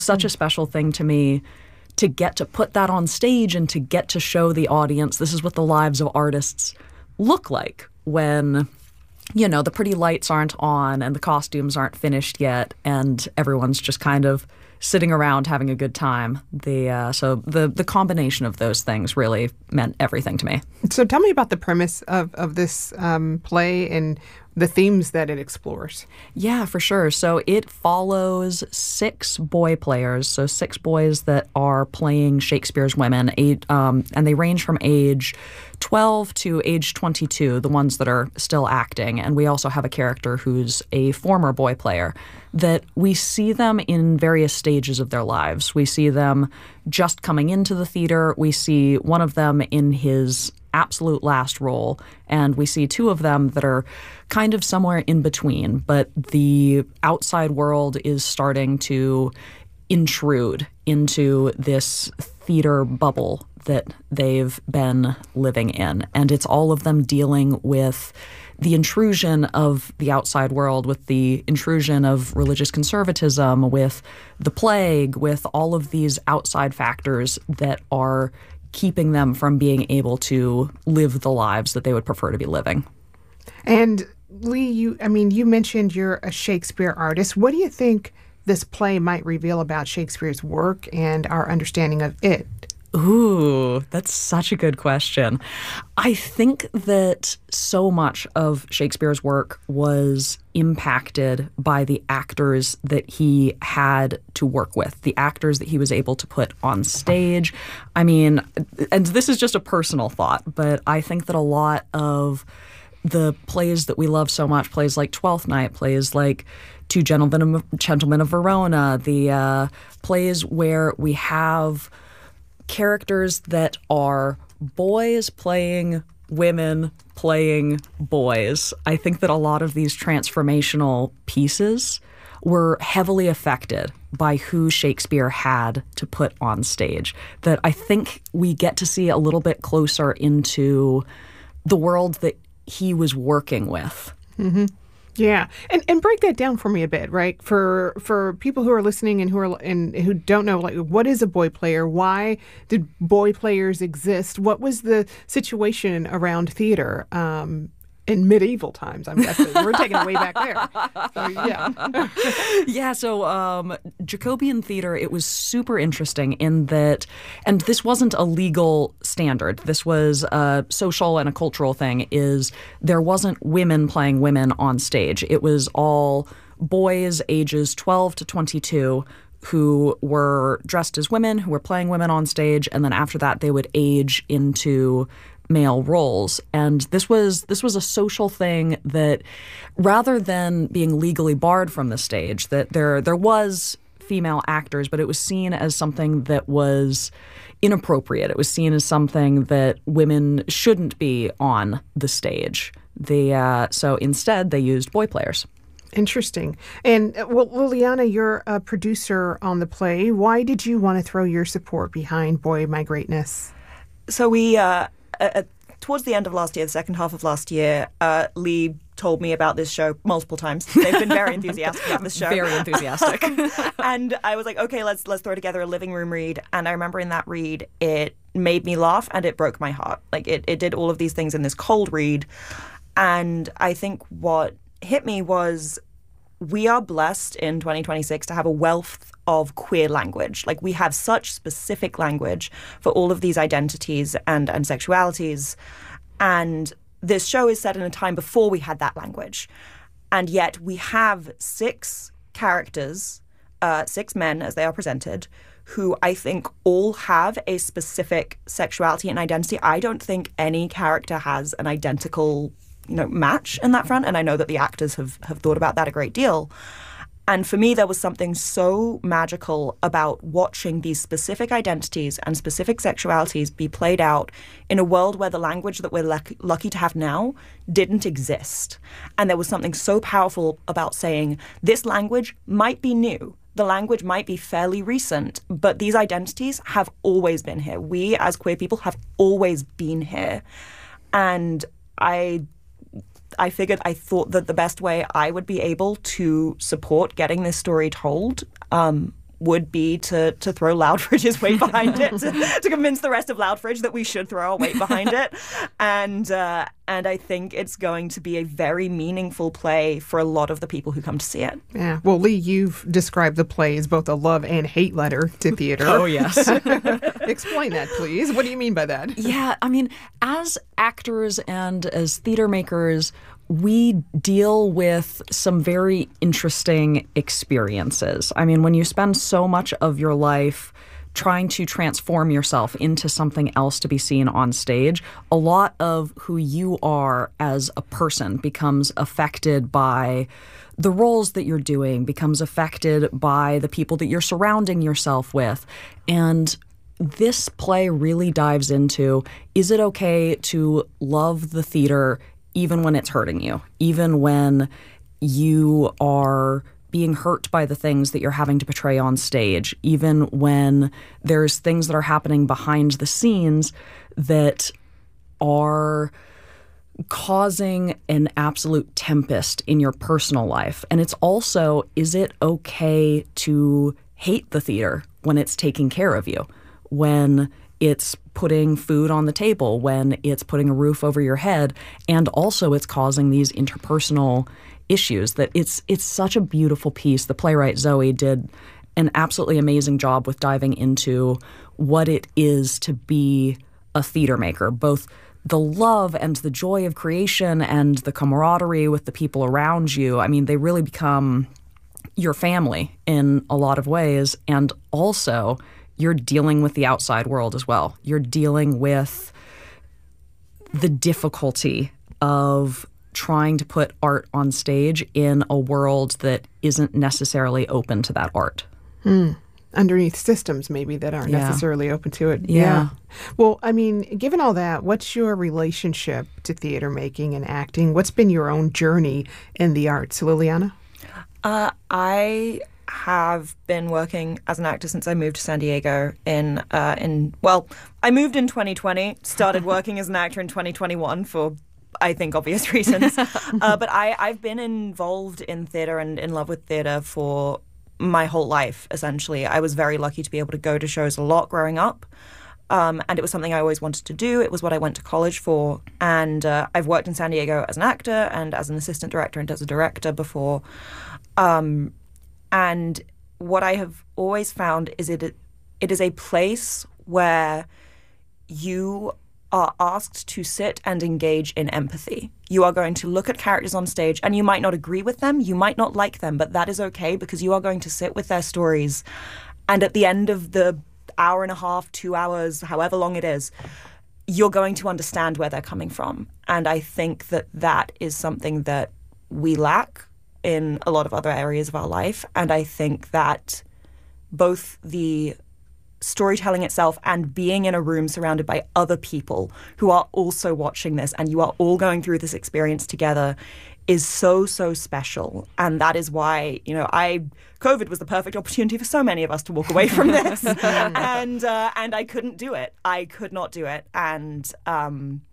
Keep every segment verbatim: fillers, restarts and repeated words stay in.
such a special thing to me to get to put that on stage and to get to show the audience this is what the lives of artists look like when, you know, the pretty lights aren't on and the costumes aren't finished yet and everyone's just kind of sitting around having a good time. The uh, so the the combination of those things really meant everything to me. So tell me about the premise of, of this um, play and the themes that it explores. Yeah, for sure. So it follows six boy players, so six boys that are playing Shakespeare's women, eight, um, and they range from age twelve to age twenty-two, the ones that are still acting. And we also have a character who's a former boy player that we see them in various stages of their lives. We see them just coming into the theater. We see one of them in his absolute last role, and we see two of them that are kind of somewhere in between, but the outside world is starting to intrude into this theater bubble that they've been living in. And it's all of them dealing with the intrusion of the outside world, with the intrusion of religious conservatism, with the plague, with all of these outside factors that are keeping them from being able to live the lives that they would prefer to be living. And Lee, you, I mean, you mentioned you're a Shakespeare artist. What do you think this play might reveal about Shakespeare's work and our understanding of it? Ooh, that's such a good question. I think that so much of Shakespeare's work was impacted by the actors that he had to work with, the actors that he was able to put on stage. I mean, and this is just a personal thought, but I think that a lot of the plays that we love so much, plays like Twelfth Night, plays like Two Gentlemen of, Gentlemen of Verona, the uh, plays where we have characters that are boys playing women playing boys. I think that a lot of these transformational pieces were heavily affected by who Shakespeare had to put on stage. That I think we get to see a little bit closer into the world that he was working with. Mm-hmm. Yeah, and and break that down for me a bit, right? For for people who are listening and who are and who don't know, like, what is a boy player? Why did boy players exist? What was the situation around theater um, in medieval times? I'm guessing we're taking it way back there. So yeah, yeah. So um, Jacobean theater, it was super interesting in that, and this wasn't a legal standard. This was a social and a cultural thing. Is there wasn't women playing women on stage. It was all boys ages twelve to twenty-two who were dressed as women, who were playing women on stage, and then after that they would age into male roles. And this was this was a social thing that, rather than being legally barred from the stage, that there there was female actors, but it was seen as something that was inappropriate. It was seen as something that women shouldn't be on the stage. The uh, so instead they used boy players. Interesting. And well, Liliana, you're a producer on the play. Why did you want to throw your support behind Boy My Greatness? So we, uh, uh, towards the end of last year, the second half of last year, uh, Lee told me about this show multiple times. They've been very enthusiastic about this show. Very enthusiastic. And I was like, okay, let's let's throw together a living room read. And I remember in that read, it made me laugh and it broke my heart. Like it, it did all of these things in this cold read. And I think what hit me was, we are blessed in twenty twenty-six to have a wealth of queer language. Like, we have such specific language for all of these identities and, and sexualities. And this show is set in a time before we had that language. And yet we have six characters, uh, six men as they are presented, who I think all have a specific sexuality and identity. I don't think any character has an identical, you know, match in that front. And I know that the actors have, have thought about that a great deal. And for me, there was something so magical about watching these specific identities and specific sexualities be played out in a world where the language that we're lucky, lucky to have now didn't exist. And there was something so powerful about saying, this language might be new. The language might be fairly recent, but these identities have always been here. We as queer people have always been here. And I I figured, I thought that the best way I would be able to support getting this story told um, would be to to throw Loudfridge's weight behind it, to, to convince the rest of Loudfridge that we should throw our weight behind it. And uh, and I think it's going to be a very meaningful play for a lot of the people who come to see it. Yeah. Well, Lee, you've described the play as both a love and hate letter to theater. Oh, yes. Explain that, please. What do you mean by that? Yeah, I mean, as actors and as theater makers, we deal with some very interesting experiences. I mean, when you spend so much of your life trying to transform yourself into something else to be seen on stage, a lot of who you are as a person becomes affected by the roles that you're doing, becomes affected by the people that you're surrounding yourself with. And this play really dives into, is it okay to love the theater even when it's hurting you, even when you are being hurt by the things that you're having to portray on stage, even when there's things that are happening behind the scenes that are causing an absolute tempest in your personal life. And it's also, is it okay to hate the theater when it's taking care of you, when it's putting food on the table, when it's putting a roof over your head, and also it's causing these interpersonal issues? That it's it's such a beautiful piece. The playwright Zoe did an absolutely amazing job with diving into what it is to be a theater maker, both the love and the joy of creation and the camaraderie with the people around you. I mean, they really become your family in a lot of ways, and also you're dealing with the outside world as well. You're dealing with the difficulty of trying to put art on stage in a world that isn't necessarily open to that art. Hmm. Underneath systems maybe that aren't Yeah. necessarily open to it. Yeah. Well, I mean, given all that, what's your relationship to theater making and acting? What's been your own journey in the arts, Liliana? Uh, I have been working as an actor since I moved to San Diego in uh, in well, I moved in twenty twenty, started working as an actor in twenty twenty-one for, I think, obvious reasons. uh, but I, I've been involved in theater and in love with theater for my whole life, essentially. I was very lucky to be able to go to shows a lot growing up. Um, and it was something I always wanted to do. It was what I went to college for. And uh, I've worked in San Diego as an actor and as an assistant director and as a director before. Um, and what I have always found is it it is a place where you are asked to sit and engage in empathy. You are going to look at characters on stage and you might not agree with them, you might not like them, but that is okay because you are going to sit with their stories. And at the end of the hour and a half, two hours, however long it is, you're going to understand where they're coming from. And I think that that is something that we lack in a lot of other areas of our life. And I think that both the storytelling itself and being in a room surrounded by other people who are also watching this and you are all going through this experience together is so, so special. And that is why, you know, I COVID was the perfect opportunity for so many of us to walk away from this. and uh, and I couldn't do it. I could not do it. And um,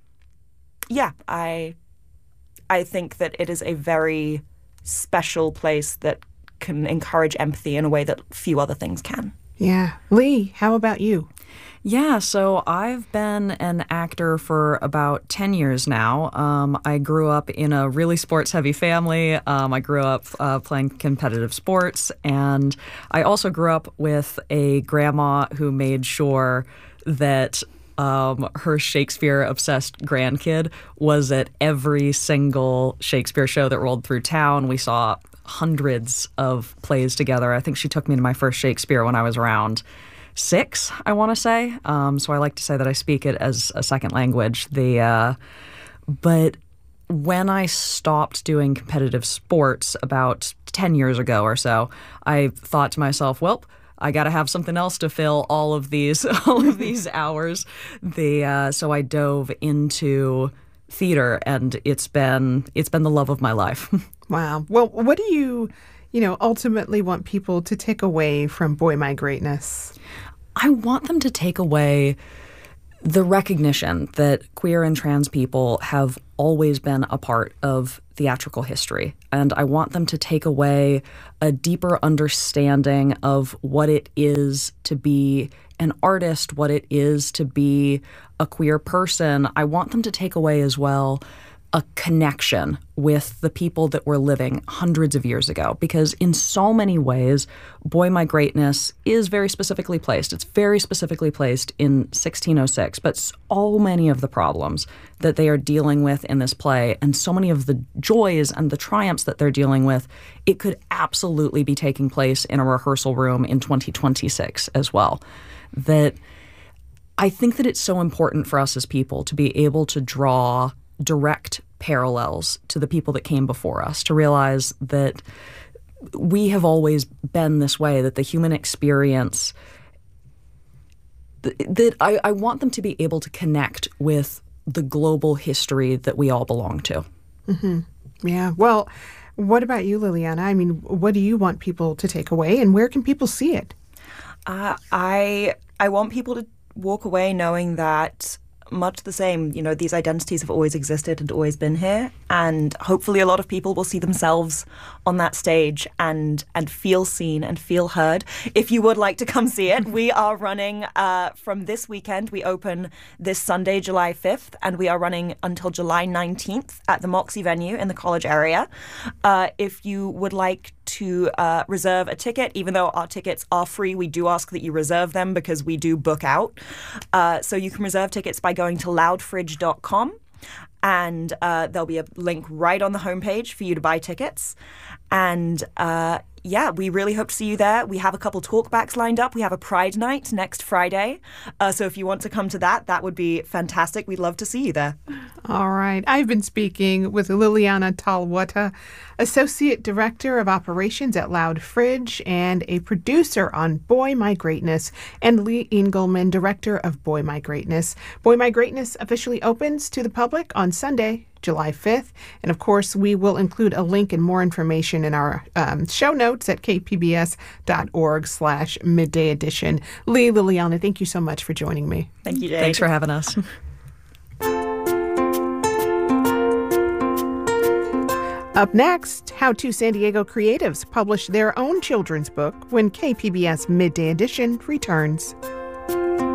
yeah, I I think that it is a very special place that can encourage empathy in a way that few other things can. Yeah. Lee, how about you? Yeah, so I've been an actor for about ten years now. Um, I grew up in a really sports-heavy family. Um, I grew up uh, playing competitive sports, and I also grew up with a grandma who made sure that Um, her Shakespeare-obsessed grandkid was at every single Shakespeare show that rolled through town. We saw hundreds of plays together. I think she took me to my first Shakespeare when I was around six, I want to say. Um, so I like to say that I speak it as a second language. The uh, but when I stopped doing competitive sports about ten years ago or so, I thought to myself, well, I got to have something else to fill all of these all of these hours. The uh, so I dove into theater, and it's been it's been the love of my life. Wow. Well, what do you, you know, ultimately want people to take away from Boy My Greatness? I want them to take away the recognition that queer and trans people have always been a part of theatrical history. And I want them to take away a deeper understanding of what it is to be an artist, what it is to be a queer person. I want them to take away as well a connection with the people that were living hundreds of years ago, because in so many ways, Boy My Greatness is very specifically placed. It's very specifically placed in sixteen oh six, but so many of the problems that they are dealing with in this play and so many of the joys and the triumphs that they're dealing with, it could absolutely be taking place in a rehearsal room in twenty twenty-six as well. That I think that it's so important for us as people to be able to draw direct parallels to the people that came before us, to realize that we have always been this way, that the human experience, th- that I, I want them to be able to connect with the global history that we all belong to. Mm-hmm. Yeah. Well, what about you, Liliana? I mean, what do you want people to take away, and where can people see it? Uh, I I want people to walk away knowing that much the same, you know, these identities have always existed and always been here, and hopefully a lot of people will see themselves on that stage and and feel seen and feel heard. If you would like to come see it, we are running uh, from this weekend. We open this Sunday, July fifth, and we are running until July nineteenth at the Moxie venue in the college area. Uh, if you would like to uh, reserve a ticket, even though our tickets are free, we do ask that you reserve them because we do book out. Uh, so you can reserve tickets by going to loud fridge dot com, and uh, there'll be a link right on the homepage for you to buy tickets. And uh, yeah, we really hope to see you there. We have a couple talkbacks lined up. We have a Pride Night next Friday. Uh, so if you want to come to that, that would be fantastic. We'd love to see you there. All right. I've been speaking with Liliana Talwata, Associate Director of Operations at Loud Fridge and a producer on Boy My Greatness, and Lee Engelman, Director of Boy My Greatness. Boy My Greatness officially opens to the public on Sunday, July fifth. And of course, we will include a link and more information in our um, show notes at kpbs.org slash midday edition. Lee, Liliana, thank you so much for joining me. Thank you, Jay. Thanks for having us. Up next, how two San Diego creatives publish their own children's book when K P B S Midday Edition returns.